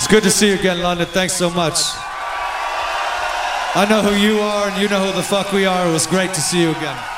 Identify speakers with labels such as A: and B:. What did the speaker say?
A: It's good to see you again, London. Thanks so much. I know who you are, and you know who the fuck we are. It was great to see you again.